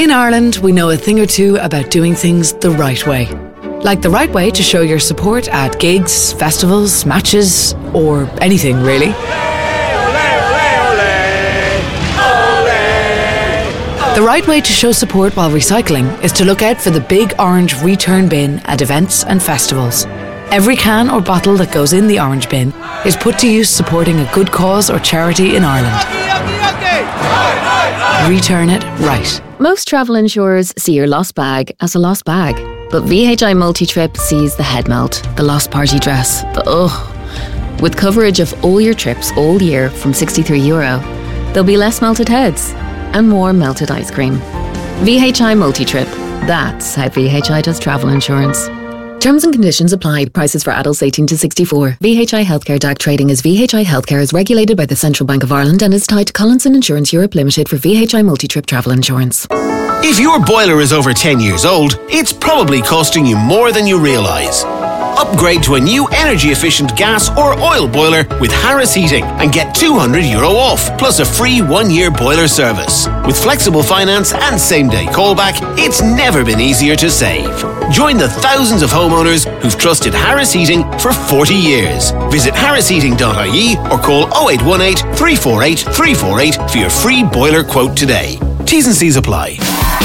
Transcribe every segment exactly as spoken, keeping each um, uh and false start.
In Ireland, we know a thing or two about doing things the right way. Like the right way to show your support at gigs, festivals, matches, or anything really. The right way to show support while recycling is to look out for the big orange return bin at events and festivals. Every can or bottle that goes in the orange bin is put to use supporting a good cause or charity in Ireland. Return it right. Most travel insurers see your lost bag as a lost bag, but V H I Multi-Trip sees the head melt, the lost party dress, the ugh. With coverage of all your trips all year from sixty-three euro, there'll be less melted heads and more melted ice cream. V H I Multi-Trip. That's how V H I does travel insurance. Terms and conditions apply. Prices for adults eighteen to sixty-four. V H I Healthcare D A C trading as V H I Healthcare is regulated by the Central Bank of Ireland and is tied to Collinson Insurance Europe Limited for V H I Multi-Trip travel insurance. If your boiler is over ten years old, it's probably costing you more than you realise. Upgrade to a new energy-efficient gas or oil boiler with Harris Heating and get two hundred euro off, plus a free one-year boiler service. With flexible finance and same-day callback, it's never been easier to save. Join the thousands of homeowners who've trusted Harris Heating for forty years. Visit harris heating dot I E or call oh eight one eight, three four eight, three four eight for your free boiler quote today. T's and C's apply.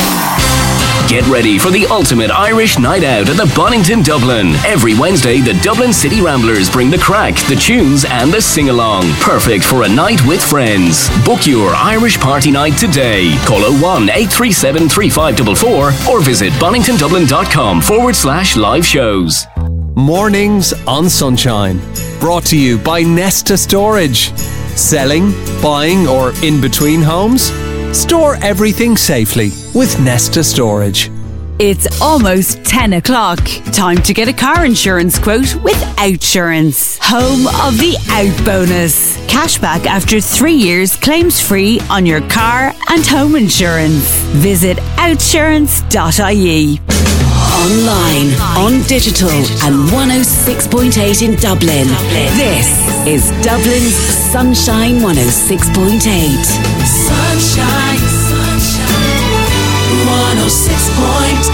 Get ready for the ultimate Irish night out at the Bonington Dublin. Every Wednesday, the Dublin City Ramblers bring the crack, the tunes and the sing-along. Perfect for a night with friends. Book your Irish party night today. Call oh one, eight three seven, three five four four or visit boningtondublin.com forward slash live shows. Mornings on Sunshine. Brought to you by Nesta Storage. Selling, buying or in between homes? Store everything safely with Nesta Storage. It's almost ten o'clock. Time to get a car insurance quote with Outsurance. Home of the Out Bonus. Cashback after three years, claims free on your car and home insurance. Visit outsurance dot I E. Online, on digital and one oh six point eight in Dublin. This is Dublin's Sunshine one oh six point eight. Sunshine, sunshine, one oh six point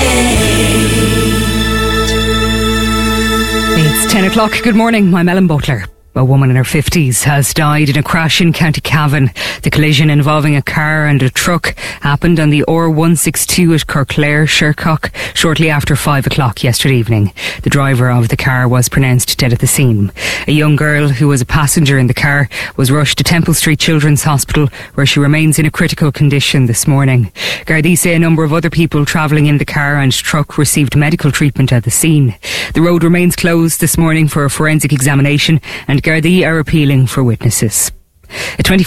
eight. It's ten o'clock. Good morning. I'm Ellen Butler. A woman in her fifties has died in a crash in County Cavan. The collision involving a car and a truck happened on the R one sixty-two at Kirkclare, Shercock, shortly after five o'clock yesterday evening. The driver of the car was pronounced dead at the scene. A young girl who was a passenger in the car was rushed to Temple Street Children's Hospital, where she remains in a critical condition this morning. Gardaí say a number of other people travelling in the car and truck received medical treatment at the scene. The road remains closed this morning for a forensic examination, and Gardaí are appealing for witnesses. A twenty